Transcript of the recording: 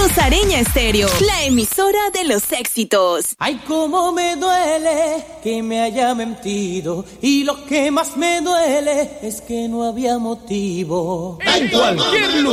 Sareña Estéreo, la emisora de los éxitos. Ay, cómo me duele que me haya mentido, y lo que más me duele es que no había motivo. En cualquier lugar